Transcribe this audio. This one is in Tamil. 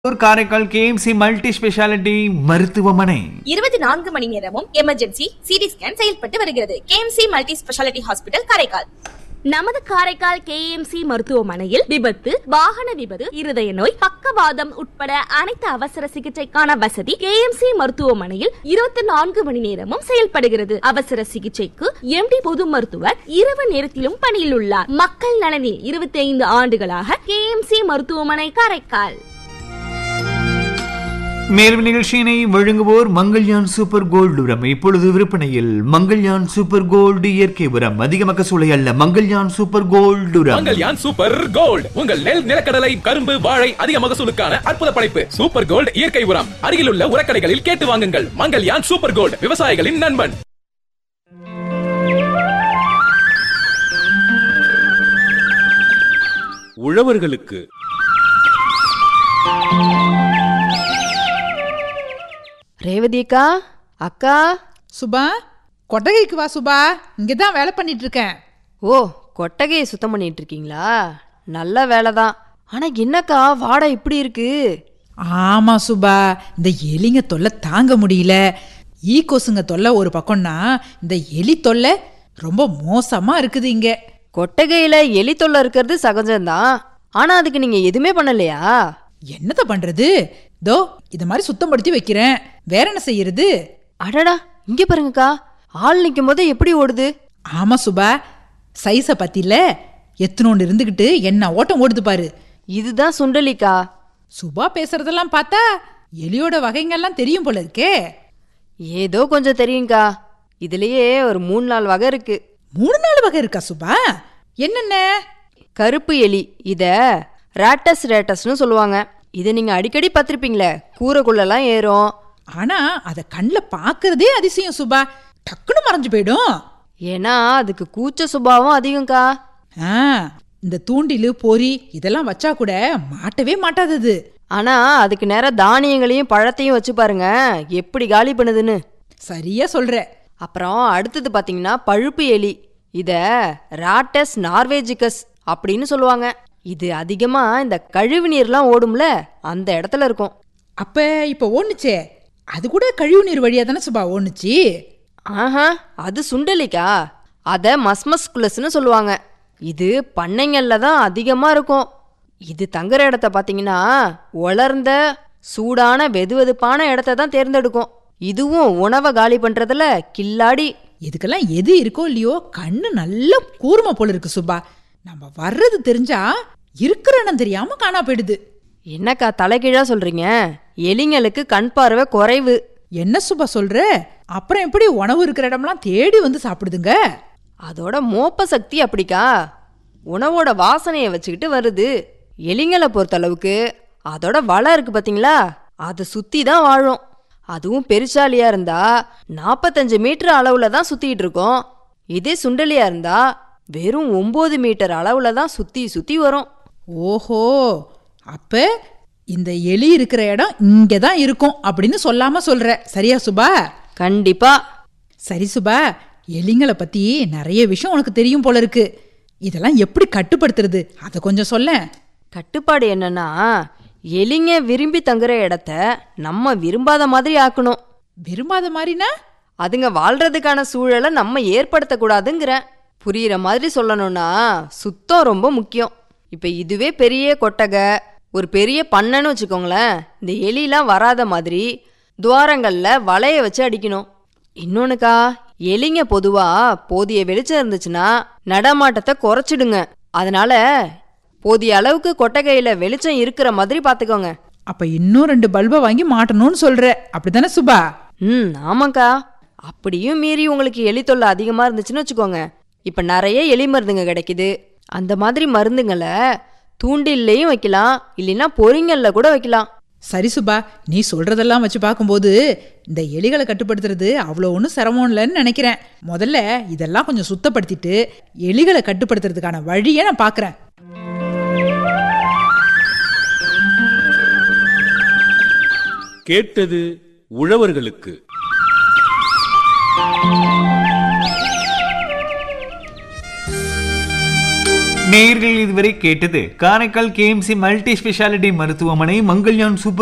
காரைக்கால் கேஎம்சி மல்டி ஸ்பெஷாலிட்டி மருத்துவமனை 24 மணி நேரமும் எமர்ஜென்சி சிடி ஸ்கேன் செயல்பட்டு வருகிறது. KMC multi speciality hospital Karaikal. நமது காரைக்கால் கேஎம்சி மருத்துவமனையில் விபத்து, வாகன விபத்து, இருதய நோய், பக்கவாதம் உட்பட அனைத்து அவசர சிகிச்சைக்கான வசதி கேஎம்சி மருத்துவமனையில் 24 மணி நேரமும் செயல்படுகிறது. அவசர சிகிச்சைக்கு எம்டி பொது மருத்துவர் இரவு நேரத்திலும் பணியில் உள்ளார். மக்கள் நலனில் 25 ஆண்டுகளாக கேஎம்சி மருத்துவமனை காரைக்கால். மேலும் நிகழ்ச்சியினை வழங்குவோர் மங்கள்யான் சூப்பர் கோல்டு உரம். இப்பொழுது விற்பனையில் மங்கள்யான் சூப்பர் கோல்டு இயற்கை உரம். அதிக மகசூலை அல்ல, மங்கள்யான் சூப்பர் கோல்டு உரம். மங்கள்யான் சூப்பர் கோல்டு உங்கள் நெல், நிலக்கடலை, கரும்பு, வாழை அதிக மகசூலுக்கான அற்புத படைப்பு. சூப்பர் கோல்டு இயற்கை உரம் அருகிலுள்ள உரக்கடைகளில் கேட்டு வாங்குங்கள். மங்கள்யான் சூப்பர் கோல்டு, விவசாயிகளின் நண்பன். உழவர்களுக்கு ரேவதி அக்கா, அக்கா. சுபா, கொட்டகைக்கு வா சுபா, இங்கே தான் வேலை பண்ணிட்டு இருக்கேன். ஓ, கொட்டகையை சுத்தம் பண்ணிட்டு இருக்கீங்களா? நல்ல வேலை தான். ஆனால் என்னக்கா வாடை இப்படி இருக்கு? ஆமாம் சுபா, இந்த எலிங்க தொல்லை தாங்க முடியல. கொசுங்க தொல்லை ஒரு பக்கம்னா இந்த எலி தொல்லை ரொம்ப மோசமாக இருக்குது இங்கே. கொட்டகையில் எலி தொல்லை இருக்கிறது சகஜம்தான். ஆனால் அதுக்கு நீங்கள் எதுவுமே பண்ணலையா? என்னத்தை பண்ணுறது, தோ இது மாதிரி சுத்தப்படுத்தி வைக்கிறேன். வேற என்ன செய்யறது? அடடா, இங்கே பாருங்கக்கா, ஆள் நிற்கும் போதே எப்படி ஓடுது. ஆமாம் சுபா, சைஸை பத்தில எத்தனோண்டு இருந்துக்கிட்டு என்ன ஓட்டம் ஓடுது பாரு. இதுதான் சுண்டலிக்கா. சுபா பேசுறதெல்லாம் பார்த்தா எலியோட வகைங்கெல்லாம் தெரியும் போல இருக்கே. ஏதோ கொஞ்சம் தெரியுங்கக்கா. இதுலயே ஒரு 3-4 வகை இருக்கு. 3-4 வகை இருக்கா சுபா? என்னென்ன? கருப்பு எலி, இத ரேட்டஸ்னு சொல்லுவாங்க. இதை நீங்க அடிக்கடி பார்த்திருப்பீங்களே, கூரைக்குள்ளெல்லாம் ஏறும். ஆனா அதை கண்ணில் பார்க்கறதே அதிசயம் சுபா, டக்குன்னு மறைஞ்சு போயிடும். ஏன்னா அதுக்கு கூச்ச சுபாவம் அதிகம்க்கா. இந்த தூண்டிலு, பொறி இதெல்லாம் வச்சா கூட மாட்டவே மாட்டாதது. ஆனா அதுக்கு நேரம் தானியங்களையும் பழத்தையும் வச்சு பாருங்க எப்படி காலி பண்ணுதுன்னு. சரியா சொல்ற. அப்புறம் அடுத்தது பாத்தீங்கன்னா பழுப்பு எலி. இத ராட்டஸ் நார்வேஜிகஸ் அப்படின்னு சொல்லுவாங்க. இது அதிகமா இந்த கழிவு நீர்லாம் ஓடும்ல, அந்த இடத்துல இருக்கும். அப்ப இப்ப ஓடுச்சே, அது கூட கழிவு நீர் வழியா தானே சுபா ஓடுச்சு? ஆஹா, அது சுண்டலிக்கா. அத மஸ்மஸ்குலஸ்னு சொல்லுவாங்க. இது பண்ணைங்கள்ல தான் அதிகமா இருக்கும். இது தங்குற இடத்த பாத்தீங்கன்னா உலர்ந்த சூடான வெதுவெதுப்பான இடத்த தான் தேர்ந்தெடுக்கும். இதுவும் உணவை காலி பண்றதுல கில்லாடி. இதுக்கெல்லாம் எது இருக்கோ இல்லையோ கண்ணு நல்ல கூர்மை போல இருக்கு சுபா. நம்ம வர்றது தெரிஞ்சா இருக்கிற இடம் தெரியாம காணா போயிடுது. என்னக்கா தலைகீழா சொல்றீங்க? எலிங்களுக்கு கண் பார்வை குறைவு. என்ன சுபா சொல்ற? அப்புறம் எப்படி உணவு இருக்கிற இடம்லாம் தேடி வந்து சாப்பிடுதுங்க? அதோட மோப்ப சக்தி அப்படிக்கா. உணவோட வாசனையை வச்சுக்கிட்டு வருது. எலிங்களை பொறுத்த அளவுக்கு அதோட வலை இருக்கு பாத்தீங்களா, அதை சுத்தி தான் வாழும். அதுவும் பெருசாலியா இருந்தா 45 மீட்டர் அளவுல தான் சுத்திட்டு இருக்கும். இதே சுண்டலியா இருந்தா வெறும் 9 மீட்டர் அளவுல தான் சுத்தி சுத்தி வரும். ஓஹோ, அப்ப இந்த எலி இருக்கிற இடம் இங்கதான் இருக்கும் அப்படின்னு சொல்லாம சொல்ற, சரியா சுபா? கண்டிப்பா. சரி சுபா, எலிங்களை பத்தி நிறைய விஷயம் உனக்கு தெரியும் போல இருக்கு. இதெல்லாம் எப்படி கட்டுப்படுத்துறது, அதை கொஞ்சம் சொல்ல. கட்டுப்பாடு என்னன்னா, எலிங்க விரும்பி தங்குற இடத்த நம்ம விரும்பாத மாதிரி ஆக்கணும். விரும்பாத மாதிரினா? அதுங்க வாழ்றதுக்கான சூழலை நம்ம ஏற்படுத்தக்கூடாதுங்கிற. புரியுற மாதிரி சொல்லணும்னா சுத்தம் ரொம்ப முக்கியம். இப்ப இதுவே பெரிய கொட்டகை, ஒரு பெரிய பண்ணைன்னு வச்சுக்கோங்களேன். இந்த எலிலாம் வராத மாதிரி துவாரங்கள்ல வலைய வச்சு அடிக்கணும். இன்னொன்னுக்கா, எலிங்க பொதுவா போதிய வெளிச்சம் இருந்துச்சுன்னா நடமாட்டத்தை குறைச்சிடுங்க. அதனால போதிய அளவுக்கு கொட்டகையில வெளிச்சம் இருக்கிற மாதிரி பாத்துக்கோங்க. அப்ப இன்னும் 2 பல்பை வாங்கி மாட்டணும்னு சொல்ற, அப்படித்தானே சுபா? ஆமாக்கா. அப்படியும் மீறி உங்களுக்கு எலி தொல்லை அதிகமா இருந்துச்சுன்னு வச்சுக்கோங்க, இப்ப நிறைய எலி மருந்துங்க கிடைக்குது. அந்த மாதிரி மருந்துங்களை தூண்டில்லையும் வைக்கலாம், இல்லைன்னா பொறிங்கல்ல கூட வைக்கலாம். சரி சுபா, நீ சொல்றதெல்லாம் வச்சு பார்க்கும்போது இந்த எலிகளை கட்டுப்படுத்துறது அவ்வளோ ஒன்றும் சிரமம் இல்லைன்னு நினைக்கிறேன். முதல்ல இதெல்லாம் கொஞ்சம் சுத்தப்படுத்திட்டு எலிகளை கட்டுப்படுத்துறதுக்கான வழியை நான் பார்க்குறேன். கேட்டது உழவர்களுக்கு. நேயர்கள் இதுவரை கேட்டது காரைக்கால் கேஎம்சி மல்டி ஸ்பெஷாலிட்டி மருத்துவமனை மங்கள்யான் சூப்பர்